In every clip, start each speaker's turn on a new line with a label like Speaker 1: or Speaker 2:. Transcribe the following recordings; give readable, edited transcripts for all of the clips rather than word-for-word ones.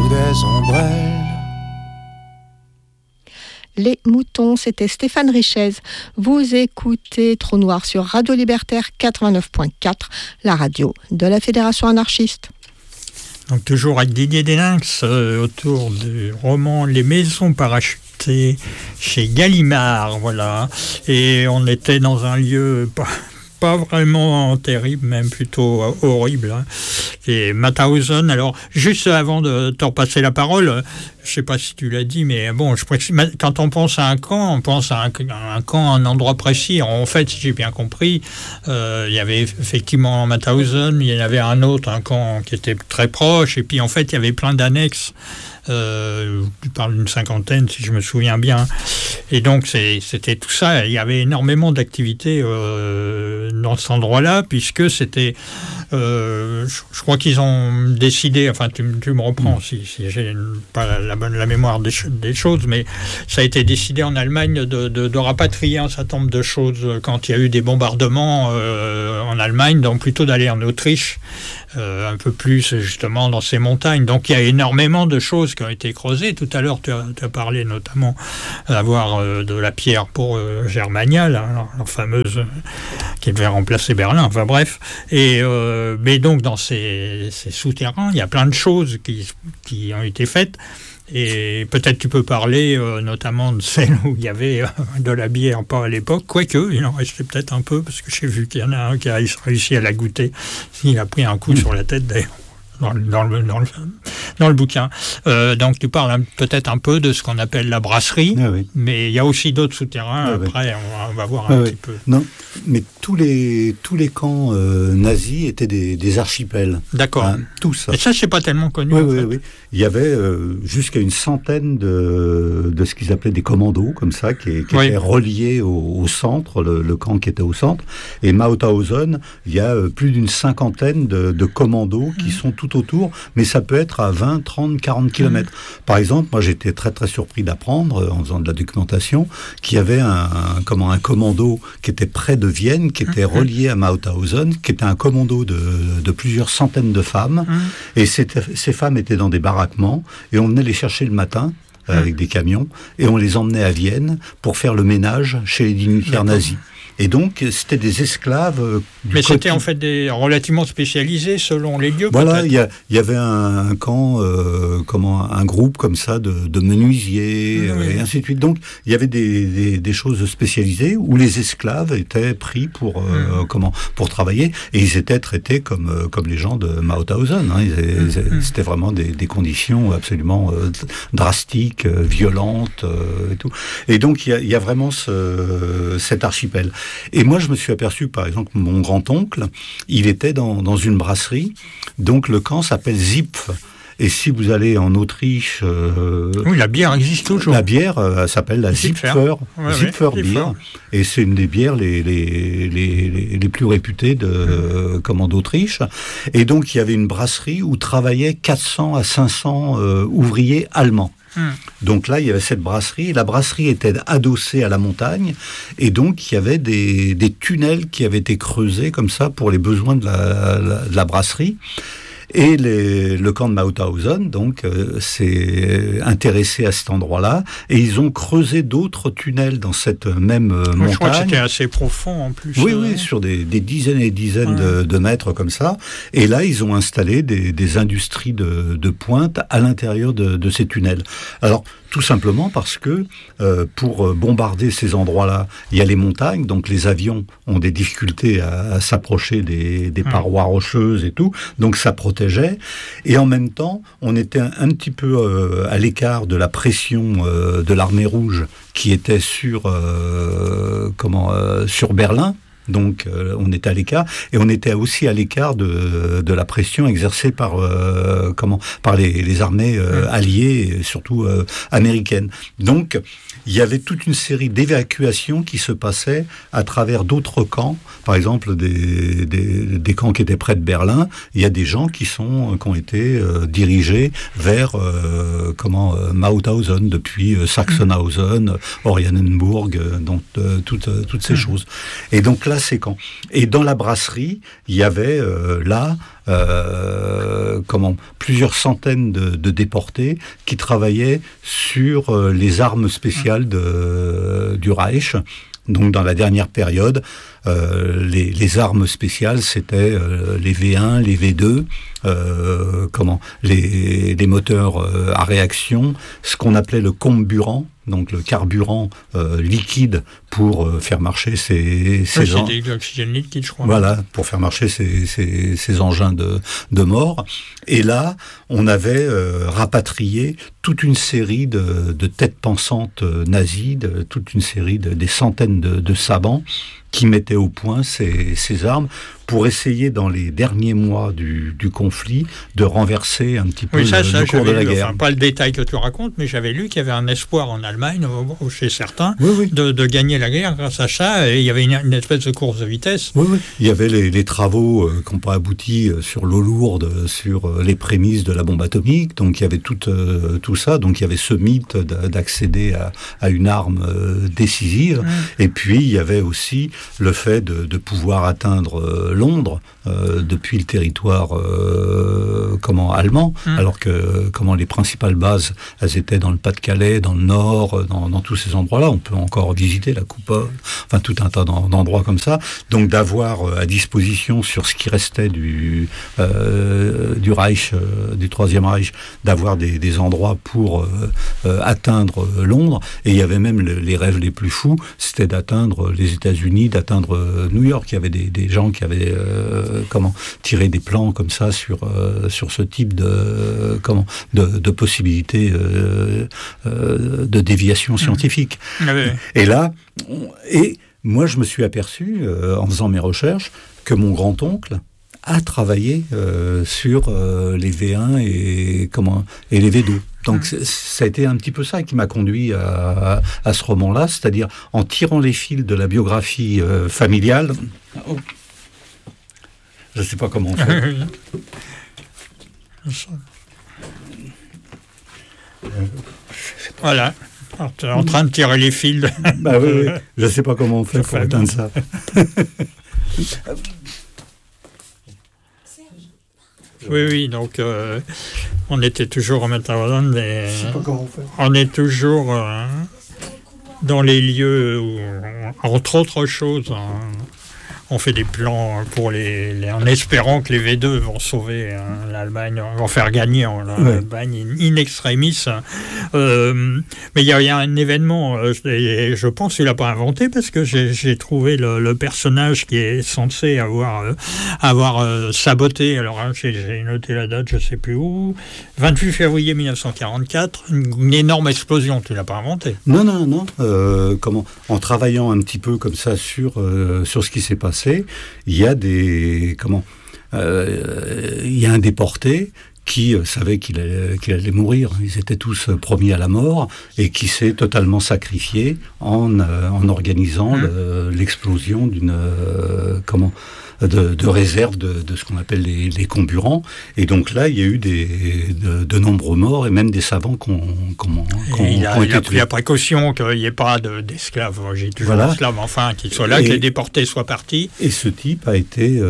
Speaker 1: sous des ombrelles.
Speaker 2: Les moutons, c'était Stéphane Richez. Vous écoutez Trou Noir sur Radio Libertaire 89.4, la radio de la Fédération anarchiste.
Speaker 3: Donc toujours avec Didier Delinx autour du roman Les Maisons parachutées chez Gallimard, voilà. Et on était dans un lieu pas vraiment terrible, même plutôt horrible. Hein. Et Mauthausen, alors juste avant de te repasser la parole, je ne sais pas si tu l'as dit, mais bon, quand on pense à un camp, on pense à un camp, un endroit précis. En fait, si j'ai bien compris, il y avait effectivement Mauthausen, il y en avait un autre, un camp qui était très proche, et puis en fait, il y avait plein d'annexes. Tu parles d'une cinquantaine, si je me souviens bien. Et donc, c'était tout ça. Il y avait énormément d'activités dans cet endroit-là, puisque c'était... je crois qu'ils ont décidé... Enfin, tu me reprends si j'ai pas la mémoire des choses, mais ça a été décidé en Allemagne de rapatrier un certain nombre de choses quand il y a eu des bombardements en Allemagne, donc plutôt d'aller en Autriche, un peu plus justement dans ces montagnes. Donc il y a énormément de choses qui ont été creusées. Tout à l'heure, tu as parlé notamment d'avoir de la pierre pour Germania, la fameuse qui devait remplacer Berlin. Enfin bref. Mais donc dans ces souterrains, il y a plein de choses qui ont été faites. Et peut-être tu peux parler notamment de celle où il y avait de la bière, pas à l'époque, quoique il en restait peut-être un peu, parce que j'ai vu qu'il y en a un qui a réussi à la goûter. Il a pris un coup sur la tête d'ailleurs. Dans le bouquin. Donc tu parles peut-être un peu de ce qu'on appelle la brasserie,
Speaker 4: oui.
Speaker 3: Mais il y a aussi d'autres souterrains. Après, on va voir un petit peu.
Speaker 4: Non, mais tous les camps nazis étaient des archipels.
Speaker 3: D'accord.
Speaker 4: Hein, tous.
Speaker 3: Et ça, c'est pas tellement connu.
Speaker 4: Oui. Il y avait jusqu'à une centaine de ce qu'ils appelaient des commandos, comme ça, qui étaient reliés au centre, le camp qui était au centre. Et Mauthausen, il y a plus d'une cinquantaine de commandos qui sont tout autour, mais ça peut être à 20, 30, 40 km. Par exemple, moi j'étais très très surpris d'apprendre, en faisant de la documentation, qu'il y avait un commando qui était près de Vienne, qui était relié à Mauthausen, qui était un commando de plusieurs centaines de femmes, et ces femmes étaient dans des baraquements, et on venait les chercher le matin, avec des camions, et on les emmenait à Vienne pour faire le ménage chez les dignitaires nazis. Et donc, c'était des esclaves.
Speaker 3: Mais c'était en fait relativement spécialisés selon les lieux.
Speaker 4: Voilà, il y avait un camp, un groupe comme ça de menuisiers, et ainsi de suite. Donc, il y avait des choses spécialisées où les esclaves étaient pris pour travailler, et ils étaient traités comme les gens de Mauthausen. Hein. C'était vraiment des conditions absolument drastiques, violentes, et tout. Et donc, il y a vraiment cet archipel. Et moi, je me suis aperçu, par exemple, mon grand-oncle, il était dans une brasserie, donc le camp s'appelle Zipf. Et si vous allez en Autriche...
Speaker 3: oui, la bière existe toujours.
Speaker 4: La bière s'appelle la Zipfer Bier. Et c'est une des bières les plus réputées d'Autriche. Et donc, il y avait une brasserie où travaillaient 400 à 500 ouvriers allemands. Donc là, il y avait cette brasserie. La brasserie était adossée à la montagne, et donc il y avait des tunnels qui avaient été creusés comme ça pour les besoins de la brasserie. Et le camp de Mauthausen, donc, s'est intéressé à cet endroit-là, et ils ont creusé d'autres tunnels dans cette même montagne.
Speaker 3: Je crois que c'était assez profond en plus.
Speaker 4: Oui, sur des dizaines et des dizaines de mètres comme ça. Et là, ils ont installé des industries de pointe à l'intérieur de ces tunnels. Alors, tout simplement parce que pour bombarder ces endroits-là, il y a les montagnes, donc les avions ont des difficultés à s'approcher des parois rocheuses et tout, donc ça protégeait. Et en même temps, on était un petit peu à l'écart de la pression de l'armée rouge qui était sur Berlin. Donc on était à l'écart, et on était aussi à l'écart de la pression exercée par les armées alliées, et surtout américaines. Donc il y avait toute une série d'évacuations qui se passaient à travers d'autres camps. Par exemple, des camps qui étaient près de Berlin, il y a des gens qui ont été dirigés vers Mauthausen, depuis Sachsenhausen, Oranienburg, donc toutes ces choses. Et donc là, ces camps. Et dans la brasserie, il y avait plusieurs centaines de déportés qui travaillaient sur les armes spéciales du Reich. Donc dans la dernière période, les armes spéciales, c'était les V1, les V2, les moteurs à réaction, ce qu'on appelait le comburant, donc le carburant liquide pour faire marcher ces
Speaker 3: engins. C'est de l'oxygène liquide, je crois.
Speaker 4: Voilà, pour faire marcher ces engins de mort. Et là, on avait rapatrié toute une série de têtes pensantes nazies, toute une série des centaines de savants qui mettaient au point ces armes pour essayer, dans les derniers mois du conflit, de renverser un petit peu le cours de la guerre.
Speaker 3: Enfin, pas le détail que tu racontes, mais j'avais lu qu'il y avait un espoir en Allemagne, chez certains, de gagner la guerre grâce à ça, et il y avait une espèce de course de vitesse.
Speaker 4: Oui. Il y avait les travaux qui n'ont pas abouti sur l'eau lourde, sur les prémices de la bombe atomique, donc il y avait tout ça, donc il y avait ce mythe d'accéder à une arme décisive, et puis il y avait aussi le fait de pouvoir atteindre Londres depuis le territoire allemand, alors que les principales bases, elles étaient dans le Pas-de-Calais, dans le Nord, dans tous ces endroits-là. On peut encore visiter la Coupole, enfin tout un tas d'endroits comme ça. Donc d'avoir à disposition sur ce qui restait du Reich, du Troisième Reich, d'avoir des endroits pour atteindre Londres. Et il y avait même les rêves les plus fous, c'était d'atteindre les États-Unis, d'atteindre New York. Il y avait des gens qui avaient tirer des plans comme ça sur ce type de possibilités de déviation scientifique. Et là, moi je me suis aperçu en faisant mes recherches que mon grand-oncle a travaillé sur les V1 et les V2. Donc ça a été un petit peu ça qui m'a conduit à ce roman-là, c'est-à-dire en tirant les fils de la biographie familiale. Je ne sais pas comment on fait.
Speaker 3: Voilà. Tu es en train de tirer les fils.
Speaker 4: Oui. Je ne sais pas comment on fait pour atteindre ça.
Speaker 3: Oui, donc on était toujours en Métavallon, mais on est toujours dans les lieux où, entre autres choses, on fait des plans pour en espérant que les V2 vont sauver l'Allemagne, vont faire gagner l'Allemagne in extremis. Mais il y a un événement, et je pense qu'il l'a pas inventé, parce que j'ai trouvé le personnage qui est censé avoir saboté, alors j'ai noté la date, je sais plus où, 28 février 1944, une énorme explosion. Tu l'as pas inventé?
Speaker 4: Non. En travaillant un petit peu comme ça sur ce qui s'est passé, il y a un déporté qui savait qu'il allait mourir. Ils étaient tous promis à la mort et qui s'est totalement sacrifié en organisant l'explosion de réserve de ce qu'on appelle les comburants. Et donc là, il y a eu de nombreux morts et même des savants qui ont été
Speaker 3: pris la précaution qu'il n'y ait pas d'esclaves. J'ai toujours d'esclaves, enfin, qu'ils soient là, que les déportés soient partis.
Speaker 4: Et ce type a été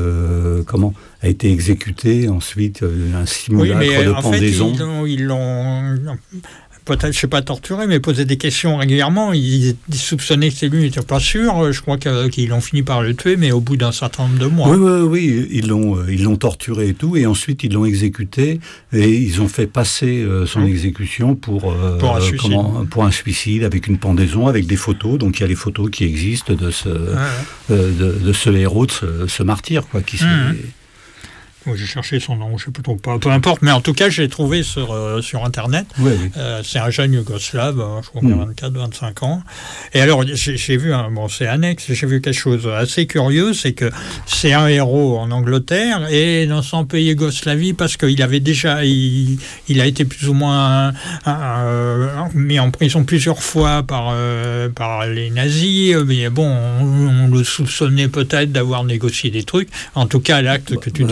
Speaker 4: exécuté ensuite, un simulacre de pendaison.
Speaker 3: Ils l'ont peut-être, je ne sais pas, torturé, mais posé des questions régulièrement. Ils soupçonnaient que c'est lui, ils n'étaient pas sûrs. Je crois qu'ils ont fini par le tuer, mais au bout d'un certain nombre de mois.
Speaker 4: Oui, ils l'ont torturé et tout, et ensuite ils l'ont exécuté, et ils ont fait passer son exécution pour un suicide, avec une pendaison, avec des photos. Donc il y a les photos qui existent de ce héros, de ce martyr, quoi, qui s'est...
Speaker 3: J'ai cherché son nom, je ne sais plus trop, peu importe, mais en tout cas, j'ai trouvé sur Internet.
Speaker 4: Oui.
Speaker 3: C'est un jeune yougoslave, je crois qu'il a 24-25 ans. Et alors, j'ai vu, c'est annexe, j'ai vu quelque chose assez curieux, c'est que c'est un héros en Angleterre et dans son pays Yougoslavie, parce qu'il avait déjà, il a été plus ou moins mis en prison plusieurs fois par les nazis, mais bon, on le soupçonnait peut-être d'avoir négocié des trucs. En tout cas, l'acte que tu décris,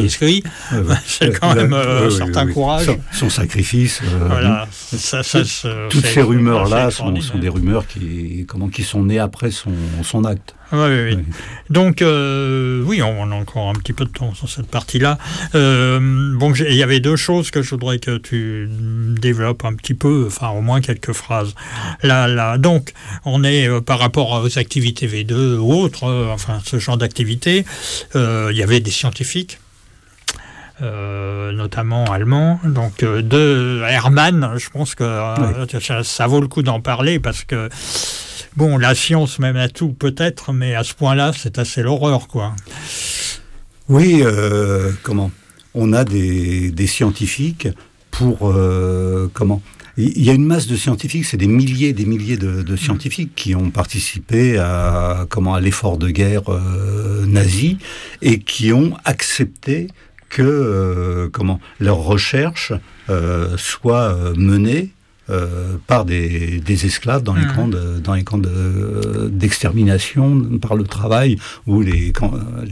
Speaker 3: c'est quand même un certain courage.
Speaker 4: Son sacrifice.
Speaker 3: Voilà.
Speaker 4: Toutes ces rumeurs-là sont des rumeurs qui sont nées après son acte.
Speaker 3: Oui. Donc, oui, on a encore un petit peu de temps sur cette partie-là. Il y avait deux choses que je voudrais que tu développes un petit peu, enfin, au moins quelques phrases. Là, donc, on est, par rapport aux activités V2 ou autres, ce genre d'activités, il y avait des scientifiques, notamment allemands, donc de Hermann, je pense que ça vaut le coup d'en parler, parce que bon, la science même à tout peut-être, mais à ce point-là, c'est assez l'horreur, quoi.
Speaker 4: Oui, on a des scientifiques pour il y a une masse de scientifiques, c'est des milliers et des milliers de scientifiques qui ont participé à l'effort de guerre nazi et qui ont accepté que leurs recherches soient menées par des esclaves dans les camps d'extermination par le travail ou les camps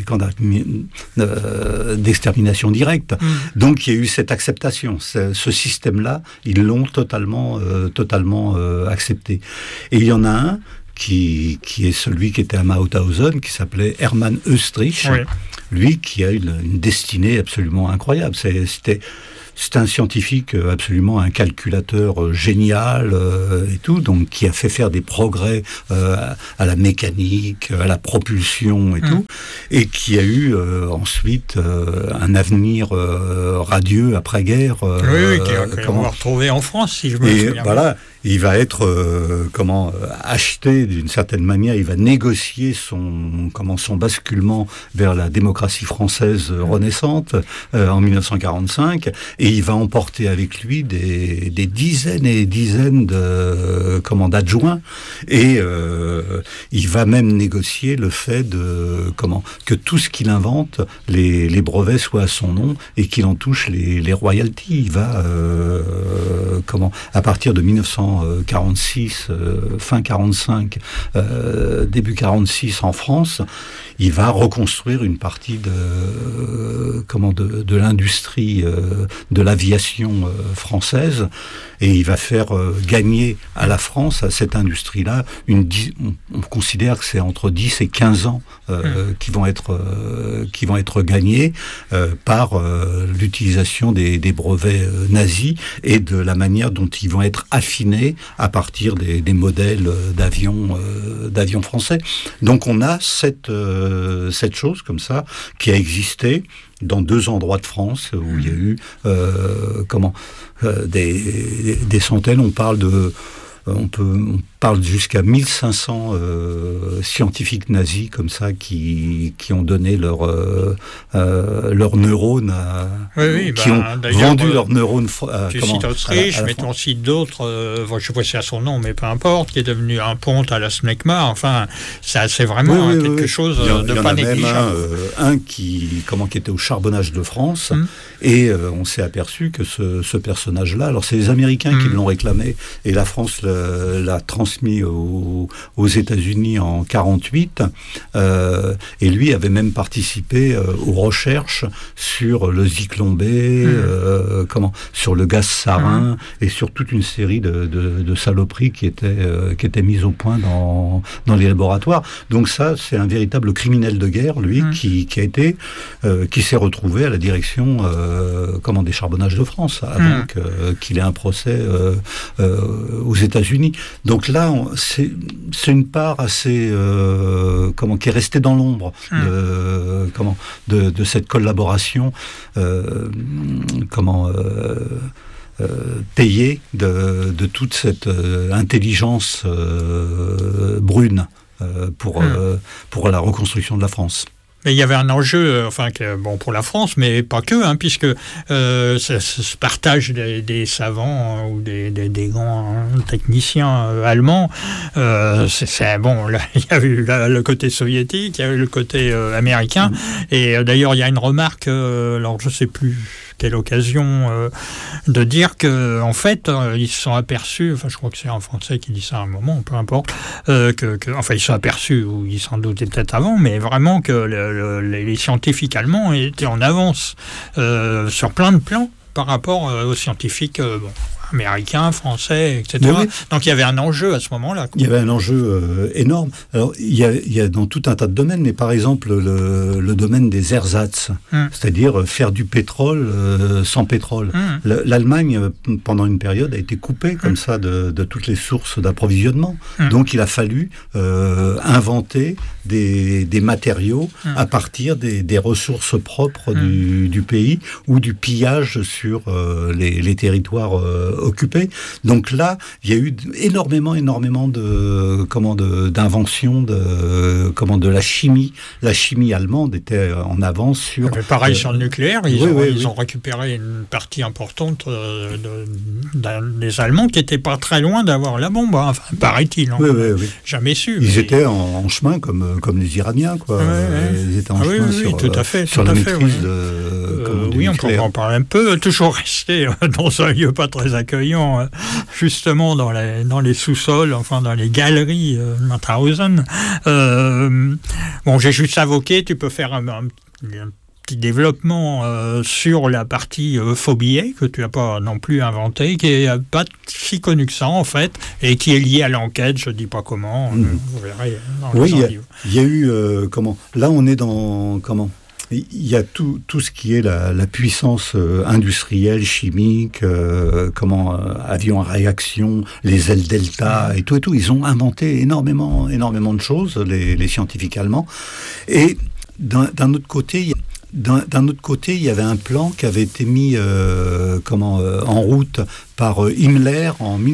Speaker 4: d'extermination directe. Donc il y a eu cette acceptation. Ce système-là, ils l'ont totalement accepté. Et il y en a un qui est celui qui était à Mauthausen, qui s'appelait Hermann Oestrich, lui qui a une destinée absolument incroyable. C'est un scientifique absolument, un calculateur génial et tout, donc qui a fait faire des progrès à la mécanique, à la propulsion et tout, et qui a eu ensuite un avenir radieux après-guerre.
Speaker 3: Qu'on va retrouver en France, si je me souviens.
Speaker 4: Voilà. Il va être acheté d'une certaine manière. Il va négocier son basculement vers la démocratie française renaissante en 1945, et il va emporter avec lui des dizaines et des dizaines d'adjoints, et il va même négocier le fait que tout ce qu'il invente, les brevets soient à son nom et qu'il en touche les royalties. Il va à partir de 1946, fin 45, début 46 en France, il va reconstruire une partie de l'industrie de l'aviation française, et il va faire gagner à la France, à cette industrie-là, on considère que c'est entre 10 et 15 ans qui vont être gagnés par l'utilisation des brevets nazis et de la manière dont ils vont être affinés à partir des modèles d'avions français. Donc on a cette chose comme ça qui a existé dans 2 endroits de France où il y a eu des centaines. On parle jusqu'à 1500 scientifiques nazis comme ça qui ont donné leurs neurones qui ont vendu leurs neurones.
Speaker 3: Tu cites Autriche, mais tu en cites d'autres. Je vois c'est à son nom, mais peu importe, qui est devenu un pont à la SNECMA. Enfin, c'est vraiment quelque chose de pas négligeable.
Speaker 4: Un qui était au charbonnage de France, et on s'est aperçu que ce personnage-là, alors c'est les Américains qui l'ont réclamé, et la France l'a transmis aux États-Unis en 48, et lui avait même participé aux recherches sur le Zyklon B, sur le gaz sarin, et sur toute une série de saloperies qui étaient mises au point dans les laboratoires. Donc ça, c'est un véritable criminel de guerre, lui, qui s'est retrouvé à la direction des charbonnages de France, avant qu'il ait un procès aux États-Unis. Donc là, c'est une part assez qui est restée dans l'ombre de cette collaboration payée de toute cette intelligence brune pour la reconstruction de la France.
Speaker 3: Mais il y avait un enjeu, pour la France, mais pas que, puisque ce partage des savants ou des grands techniciens allemands, là, il y a eu le côté soviétique, il y a eu le côté américain, et d'ailleurs il y a une remarque, alors je sais plus c'était l'occasion de dire que en fait ils se sont aperçus, enfin je crois que c'est un Français qui dit ça à un moment, peu importe, enfin ils se sont aperçus, ou ils s'en doutaient peut-être avant, mais vraiment que les scientifiques allemands étaient en avance sur plein de plans par rapport aux scientifiques américains, français, etc. Oui. Donc il y avait un enjeu à ce moment-là.
Speaker 4: Il y avait un enjeu énorme. Alors il y a dans tout un tas de domaines, mais par exemple le domaine des ersatz, c'est-à-dire faire du pétrole sans pétrole. L'Allemagne, pendant une période, a été coupée comme ça de toutes les sources d'approvisionnement. Donc il a fallu inventer des matériaux à partir des ressources propres du pays ou du pillage sur les territoires occupés. Donc là, il y a eu énormément d'inventions de la chimie. La chimie allemande était en avance sur...
Speaker 3: Mais pareil sur le nucléaire, ils ont récupéré une partie importante des Allemands qui n'étaient pas très loin d'avoir la bombe, enfin, paraît-il. Jamais su.
Speaker 4: Ils étaient en chemin comme les Iraniens, quoi. Ils étaient en chemin sur la maîtrise du
Speaker 3: oui, on
Speaker 4: nucléaire.
Speaker 3: peut en parler un peu. Toujours rester dans un lieu pas très accueillant, justement dans les sous-sols, enfin dans les galeries Mauthausen. Bon, j'ai juste invoqué, tu peux faire un petit développement sur la partie phobie que tu n'as pas non plus inventé, qui n'est pas si connu que ça en fait, et qui est lié à l'enquête, je ne dis pas comment, vous verrez dans les livres.
Speaker 4: Il y a eu, là on est dans, il y a tout ce qui est la puissance industrielle, chimique, avions à réaction, les ailes delta et tout. Ils ont inventé énormément de choses, les scientifiques allemands. Et d'un autre côté, il y avait un plan qui avait été mis en route par Himmler en